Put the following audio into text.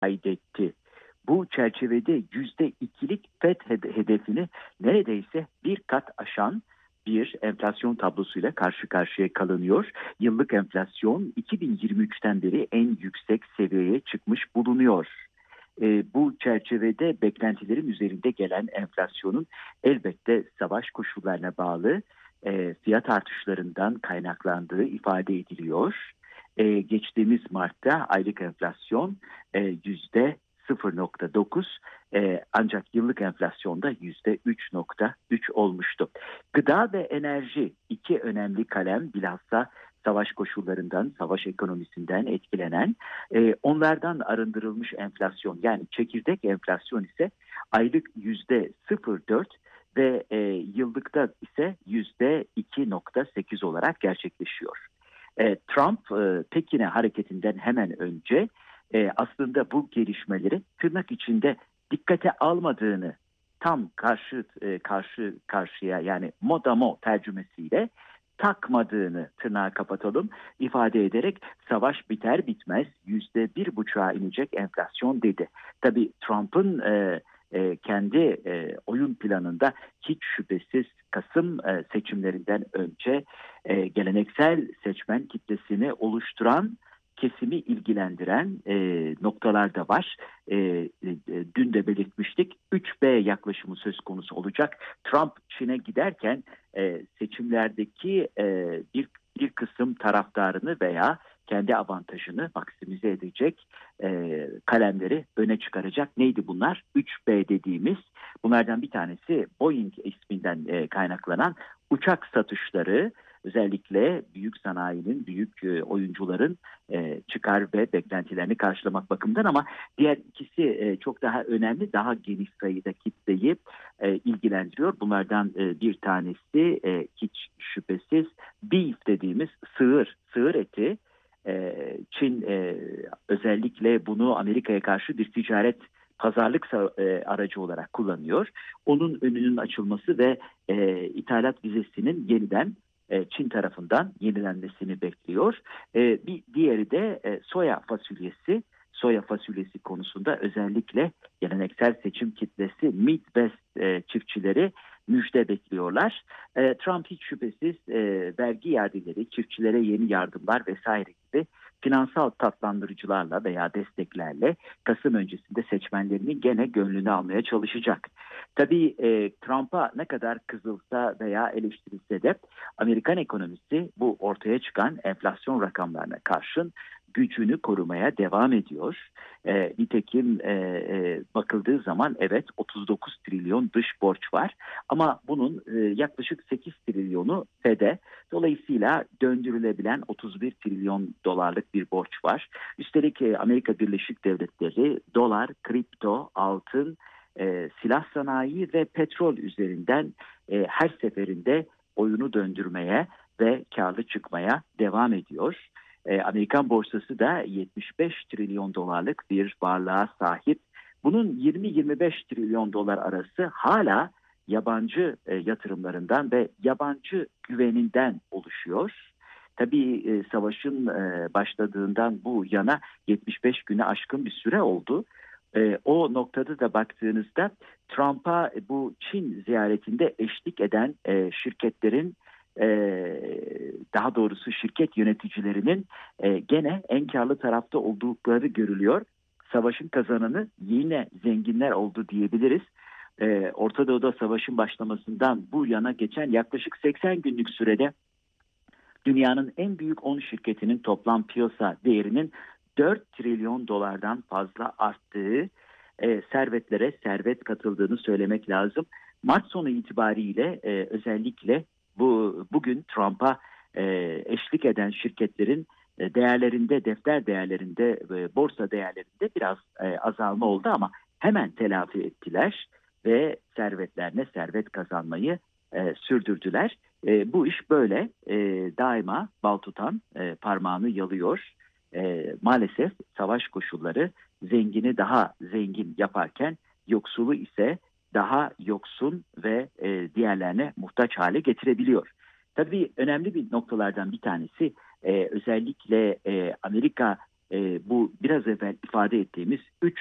kaydetti. Bu çerçevede %2'lik FED hedefini neredeyse bir kat aşan bir enflasyon tablosuyla karşı karşıya kalınıyor. Yıllık enflasyon 2023'ten beri en yüksek seviyeye çıkmış bulunuyor. Bu çerçevede beklentilerin üzerinde gelen enflasyonun elbette savaş koşullarına bağlı fiyat artışlarından kaynaklandığı ifade ediliyor. Geçtiğimiz Mart'ta aylık enflasyon %0,9, ancak yıllık enflasyonda %3,3 olmuştu. Gıda ve enerji iki önemli kalem, bilhassa savaş koşullarından, savaş ekonomisinden etkilenen, onlardan arındırılmış enflasyon, yani çekirdek enflasyon ise aylık %0,4 ve yıllıkta ise %2,8 olarak gerçekleşiyor. Trump Pekin'e hareketinden hemen önce aslında bu gelişmeleri tırnak içinde dikkate almadığını, tam karşıya, yani modamo tercümesiyle takmadığını, tırnağı kapatalım, ifade ederek savaş biter bitmez %1,5'a inecek enflasyon dedi. Tabii Trump'ın kendi oyun planında hiç şüphesiz Kasım seçimlerinden önce geleneksel seçmen kitlesini oluşturan, kesimi ilgilendiren noktalar da var. Dün de belirtmiştik. 3B yaklaşımı söz konusu olacak. Trump Çin'e giderken seçimlerdeki bir kısım taraftarını veya kendi avantajını maksimize edecek kalemleri öne çıkaracak. Neydi bunlar? 3B dediğimiz. Bunlardan bir tanesi Boeing isminden kaynaklanan uçak satışları. Özellikle büyük sanayinin, büyük oyuncuların çıkar ve beklentilerini karşılamak bakımından, ama diğer ikisi çok daha önemli, daha geniş sayıda kitleyi ilgilendiriyor. Bunlardan bir tanesi hiç şüphesiz beef dediğimiz sığır eti. Çin özellikle bunu Amerika'ya karşı bir ticaret, pazarlık aracı olarak kullanıyor. Onun önünün açılması ve ithalat vizesinin yeniden Çin tarafından yenilenmesini bekliyor. Bir diğeri de soya fasulyesi. Soya fasulyesi konusunda özellikle geleneksel seçim kitlesi Midwest çiftçileri müjde bekliyorlar. Trump hiç şüphesiz vergi iade, çiftçilere yeni yardımlar vesaire gibi finansal tatlandırıcılarla veya desteklerle Kasım öncesinde seçmenlerini gene gönlünü almaya çalışacak. Tabii Trump'a ne kadar kızılsa veya eleştirilse de Amerikan ekonomisi bu ortaya çıkan enflasyon rakamlarına karşın gücünü korumaya devam ediyor. Nitekim bakıldığı zaman evet 39 trilyon dış borç var, ama bunun yaklaşık 8 trilyonu FED'e, dolayısıyla döndürülebilen 31 trilyon dolarlık bir borç var. Üstelik Amerika Birleşik Devletleri dolar, kripto, altın, silah sanayi ve petrol üzerinden her seferinde oyunu döndürmeye ve karlı çıkmaya devam ediyor. Amerikan borsası da 75 trilyon dolarlık bir varlığa sahip. Bunun 20-25 trilyon dolar arası hala yabancı yatırımlarından ve yabancı güveninden oluşuyor. Tabii savaşın başladığından bu yana 75 güne aşkın bir süre oldu. O noktada da baktığınızda Trump'a bu Çin ziyaretinde eşlik eden şirketlerin, daha doğrusu şirket yöneticilerinin gene en karlı tarafta oldukları görülüyor. Savaşın kazananı yine zenginler oldu diyebiliriz. Orta Doğu'da savaşın başlamasından bu yana geçen yaklaşık 80 günlük sürede dünyanın en büyük 10 şirketinin toplam piyasa değerinin 4 trilyon dolardan fazla arttığı, servetlere servet katıldığını söylemek lazım. Mart sonu itibariyle özellikle bugün Trump'a eşlik eden şirketlerin değerlerinde, defter değerlerinde, borsa değerlerinde biraz azalma oldu, ama hemen telafi ettiler ve servetlerine servet kazanmayı sürdürdüler. Bu iş böyle, daima bal tutan parmağını yalıyor. Maalesef savaş koşulları zengini daha zengin yaparken yoksulu ise daha yoksun ve diğerlerine muhtaç hale getirebiliyor. Tabii önemli bir noktalardan bir tanesi özellikle Amerika bu biraz evvel ifade ettiğimiz 3